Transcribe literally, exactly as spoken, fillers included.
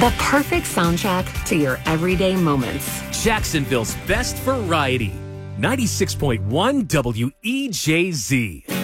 The perfect soundtrack to your everyday moments. Jacksonville's best variety. ninety-six point one W E J Z.